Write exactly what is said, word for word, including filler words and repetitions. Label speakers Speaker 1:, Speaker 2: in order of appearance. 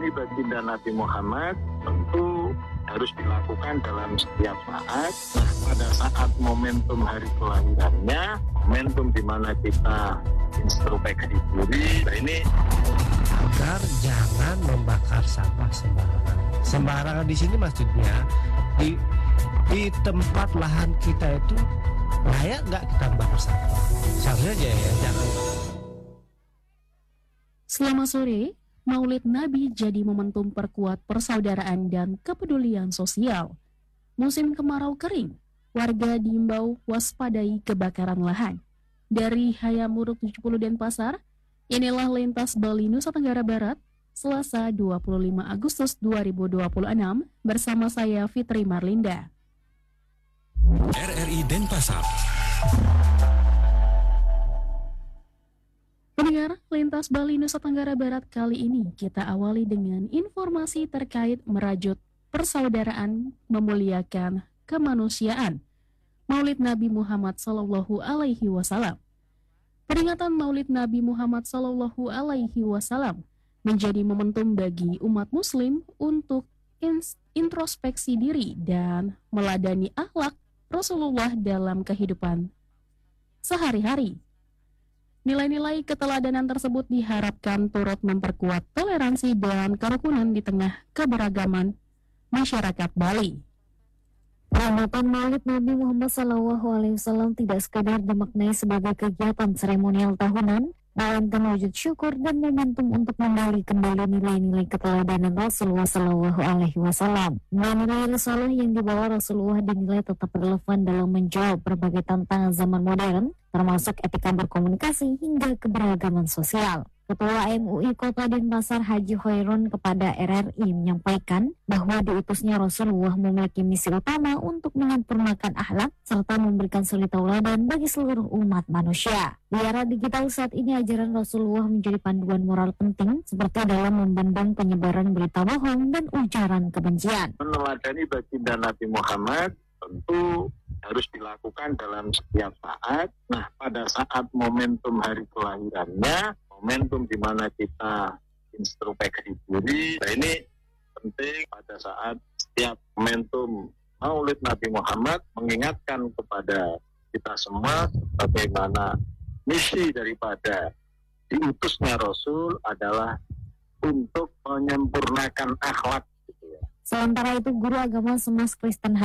Speaker 1: meneladani baginda Nabi Muhammad tentu harus dilakukan dalam setiap saat. Nah, pada saat momentum hari kelahirannya, momentum di mana kita introspeksi diri, nah ini
Speaker 2: agar jangan membakar sampah sembarangan. Sembarangan di sini maksudnya di di tempat lahan kita itu layak nggak kita bakar sampah? Seharusnya aja ya jangan.
Speaker 3: Selamat sore. Maulid Nabi jadi momentum perkuat persaudaraan dan kepedulian sosial. Musim kemarau kering, warga diimbau waspadai kebakaran lahan. Dari Hayamuruk tujuh puluh Denpasar, inilah lintas Bali Nusa Tenggara Barat, Selasa dua puluh lima Agustus dua ribu dua puluh enam, bersama saya Fitri Marlinda.
Speaker 4: R R I Denpasar.
Speaker 3: Pendengar, lintas Bali Nusa Tenggara Barat kali ini kita awali dengan informasi terkait merajut persaudaraan memuliakan kemanusiaan. Maulid Nabi Muhammad Sallallahu Alaihi Wasallam. Peringatan Maulid Nabi Muhammad Sallallahu Alaihi Wasallam menjadi momentum bagi umat Muslim untuk introspeksi diri dan meladani akhlak Rasulullah dalam kehidupan sehari-hari. Nilai-nilai keteladanan tersebut diharapkan turut memperkuat toleransi dan kerukunan di tengah keberagaman masyarakat Bali.
Speaker 5: Peringatan Maulid Nabi Muhammad Sallallahu Alaihi Wasallam tidak sekadar dimaknai sebagai kegiatan seremonial tahunan, melainkan wujud syukur dan momentum untuk menggali kembali nilai-nilai keteladanan Rasulullah Sallallahu Alaihi Wasallam. Nilai-nilai risalah yang dibawa Rasulullah dinilai tetap relevan dalam menjawab berbagai tantangan zaman modern, termasuk etika berkomunikasi hingga keberagaman sosial. Ketua M U I Kota Denpasar Haji Khairun kepada R R I menyampaikan bahwa diutusnya Rasulullah memiliki misi utama untuk menyempurnakan akhlak serta memberikan suri tauladan bagi seluruh umat manusia. Di era digital saat ini ajaran Rasulullah menjadi panduan moral penting seperti dalam membendung penyebaran berita bohong dan ujaran kebencian.
Speaker 1: Meneladani baginda Nabi Muhammad tentu harus dilakukan dalam setiap saat. Nah, pada saat momentum hari kelahirannya, momentum di mana kita introspeksi diri, nah ini penting pada saat setiap momentum Maulid Nabi Muhammad mengingatkan kepada kita semua bagaimana misi daripada diutusnya Rasul adalah untuk menyempurnakan akhlak. Gitu ya.
Speaker 5: Sementara itu, Guru Agama Semas Kristen